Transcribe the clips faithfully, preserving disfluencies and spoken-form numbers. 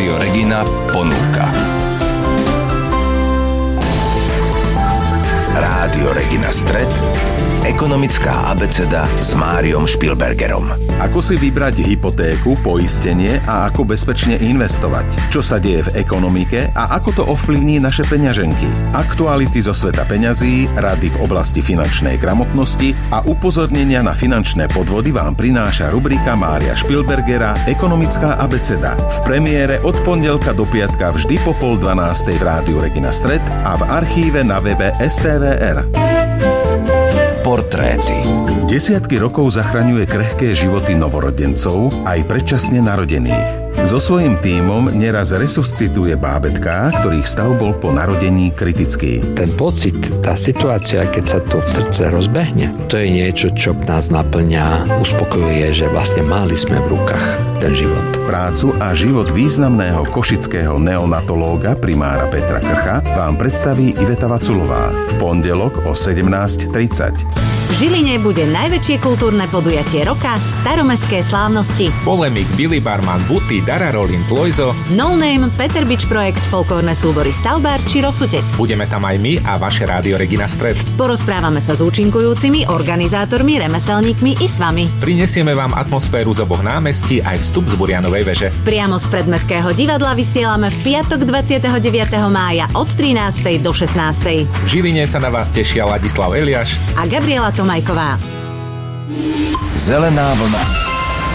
Rádio Regina ponúka. Rádio Regina Stred, ekonomická abeceda s Máriom Špilbergerom. Ako si vybrať hypotéku, poistenie a ako bezpečne investovať? Čo sa deje v ekonomike a ako to ovplyvní naše peňaženky? Aktuality zo sveta peňazí, rady v oblasti finančnej gramotnosti a upozornenia na finančné podvody vám prináša rubrika Mária Špilbergera Ekonomická abeceda. V premiére od pondelka do piatka vždy po pol dvanástej v Rádiu Regina Stred a v archíve na webe es té vé er. Portréty. Desiatky rokov zachraňuje krehké životy novorodencov aj predčasne narodených. So svojím tímom neraz resuscituje bábätká, ktorých stav bol po narodení kritický. Ten pocit, tá situácia, keď sa to srdce rozbehne, to je niečo, čo nás naplňa, uspokojuje, že vlastne mali sme v rukách ten život. Prácu a život významného košického neonatológa primára Petra Krcha vám predstaví Iveta Vaculová v pondelok o sedemnásť tridsať. V Žiline bude najväčšie kultúrne podujatie roka Staromestské slávnosti. Polemik, Billy Barman, Buty, Dara Rollins, Lojzo, No Name, Peter Bič projekt, folklórne súbory Stavbár či Rosutec. Budeme tam aj my a vaše Rádio Regina Stred. Porozprávame sa s účinkujúcimi, organizátormi, remeselníkmi i s vami. Prinesieme vám atmosféru z oboch námestí aj vstup z Burianovej veže. Priamo z predmestského divadla vysielame v piatok dvadsiateho deviateho mája od trinástej do šestnástej. V Žiline sa na vás tešia Ladislav Eliáš a Gabriela Tomajková. Zelená vlna.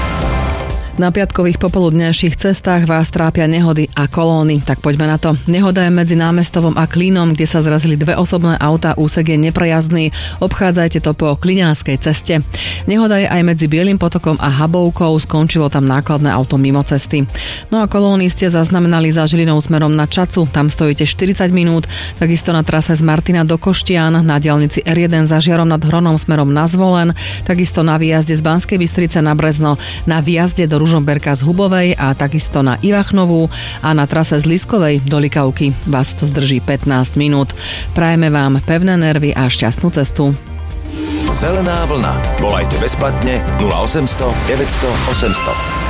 Na piatkových popoludňajších cestách vás trápia nehody a kolóny. Tak poďme na to. Nehoda je medzi Námestovom a Klínom, kde sa zrazili dve osobné autá, úsek je neprejazdný. Obchádzajte to po Klinianskej ceste. Nehoda je aj medzi Bielym potokom a Habovkou, skončilo tam nákladné auto mimo cesty. No a kolóny ste zaznamenali za Žilinou smerom na Čacu, tam stojíte štyridsať minút, takisto na trase z Martina do Koštian, na diaľnici er jeden za Žiarom nad Hronom smerom na Zvolen, takisto na výjazde z Banskej Bystrice na Brezno, na výjazde do Ružomberka z Hubovej a takisto na Ivachnovú a na trase z Liskovej do Likavky. Vás to zdrží pätnásť minút. Prajeme vám pevné nervy a šťastnú cestu. Zelená vlna. Volajte bezplatne nula osemsto deväťsto osemsto.